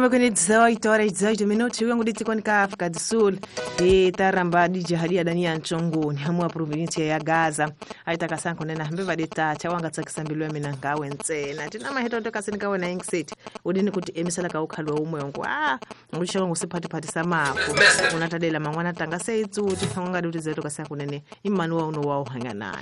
Vamos com 18 horas 18 minutos. Eu nguditsi kwa África do Sul. Taramba DJ Hadia Dania Nchongoni hamwa province ya Gaza. Aitaka sanko nena mbeva detacha wanga tsakisambilwe mina ngawe ntsena. Tina maheto toka sinikawe na ingseti. Udini kuti emisala ka ukhalwa umwe ngo. Ngusho ngusiphathi phathi samapho. Unatadela mangwana tanga seitsu tifanga kuti zeto kasako nene imani wa uno wa uhanga nayo.